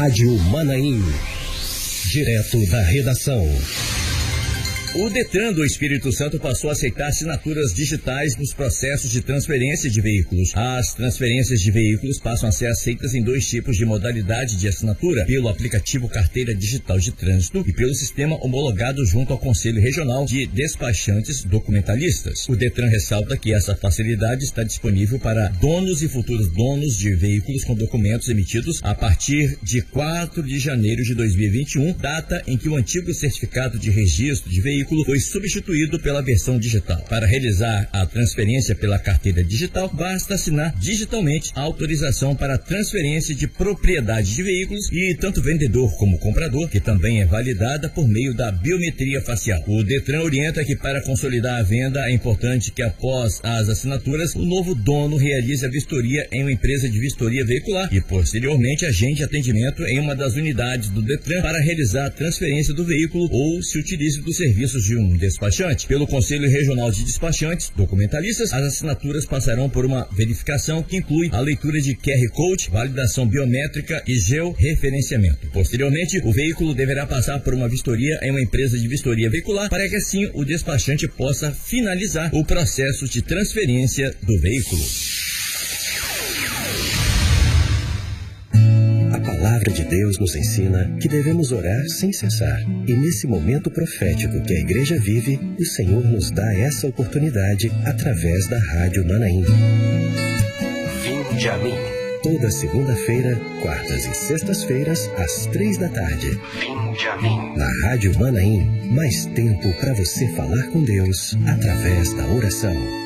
Rádio Manaim. Direto da redação. O Detran do Espírito Santo passou a aceitar assinaturas digitais nos processos de transferência de veículos. As transferências de veículos passam a ser aceitas em dois tipos de modalidade de assinatura: pelo aplicativo Carteira Digital de Trânsito e pelo sistema homologado junto ao Conselho Regional de Despachantes Documentalistas. O Detran ressalta que essa facilidade está disponível para donos e futuros donos de veículos com documentos emitidos a partir de 4 de janeiro de 2021, data em que o antigo certificado de registro de veículo foi substituído pela versão digital. Para realizar a transferência pela carteira digital, basta assinar digitalmente a autorização para transferência de propriedade de veículos e tanto vendedor como comprador, que também é validada por meio da biometria facial. O Detran orienta que para consolidar a venda é importante que após as assinaturas, o novo dono realize a vistoria em uma empresa de vistoria veicular e posteriormente agende atendimento em uma das unidades do Detran para realizar a transferência do veículo ou se utilize do serviço de um despachante. Pelo Conselho Regional de Despachantes Documentalistas, as assinaturas passarão por uma verificação que inclui a leitura de QR Code, validação biométrica e georreferenciamento. Posteriormente, o veículo deverá passar por uma vistoria em uma empresa de vistoria veicular para que assim o despachante possa finalizar o processo de transferência do veículo. A palavra de Deus nos ensina que devemos orar sem cessar. E nesse momento profético que a igreja vive, o Senhor nos dá essa oportunidade através da Rádio Manaim. Vinde a mim. Toda segunda-feira, quartas e sextas-feiras, às 3 da tarde. Vinde a mim. Na Rádio Manaim, mais tempo para você falar com Deus através da oração.